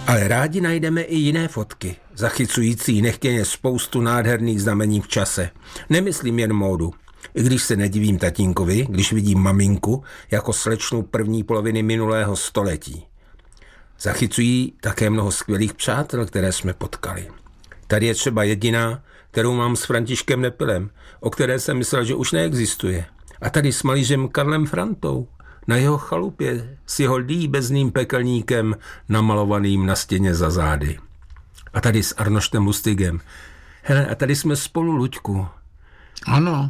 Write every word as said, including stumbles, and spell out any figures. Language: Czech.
Ale rádi najdeme i jiné fotky, zachycující nechtěně spoustu nádherných znamení v čase. Nemyslím jen módu. I když se nedivím tatínkovi, když vidím maminku jako slečnu první poloviny minulého století. Zachycují také mnoho skvělých přátel, které jsme potkali. Tady je třeba jediná, kterou mám s Františkem Nepilem, o které jsem myslel, že už neexistuje. A tady s malířem Karlem Frantou, na jeho chalupě s jeho líbezným pekelníkem namalovaným na stěně za zády. A tady s Arnoštem Lustigem. Hele, a tady jsme spolu, Luďku. Ano.